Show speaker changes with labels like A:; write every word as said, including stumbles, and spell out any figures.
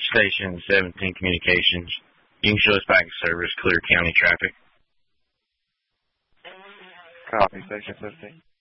A: Station seventeen Communications. You can show us back in service, clear county traffic.
B: Copy, Station seventeen.